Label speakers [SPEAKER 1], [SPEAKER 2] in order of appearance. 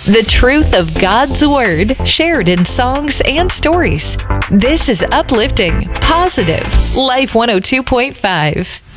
[SPEAKER 1] The truth of God's Word shared in songs and stories. This is uplifting, positive, Life 102.5.